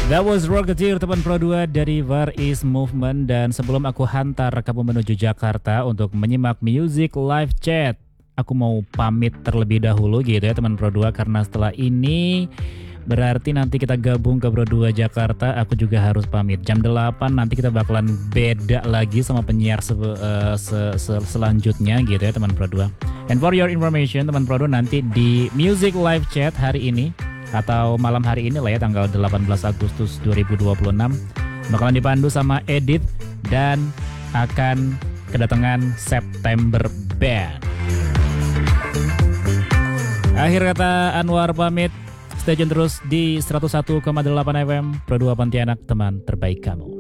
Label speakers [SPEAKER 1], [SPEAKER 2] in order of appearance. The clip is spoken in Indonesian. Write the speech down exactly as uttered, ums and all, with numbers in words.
[SPEAKER 1] That was Rocketeer teman Pro dua dari Where Is Movement. Dan sebelum aku hantar kamu menuju Jakarta untuk menyimak music live chat, aku mau pamit terlebih dahulu gitu ya teman Pro dua. Karena setelah ini berarti nanti kita gabung ke Pro dua Jakarta. Aku juga harus pamit jam delapan, nanti kita bakalan beda lagi sama penyiar se uh, se se selanjutnya gitu ya teman Pro dua. And for your information teman Pro dua, nanti di music live chat hari ini atau malam hari ini lah ya, tanggal delapan belas Agustus dua ribu dua puluh enam, bakalan dipandu sama Edit dan akan kedatangan September Band. Akhir kata Anwar pamit. Stay tune terus di seratus satu koma delapan F M Pro dua Pontianak, teman terbaik kamu.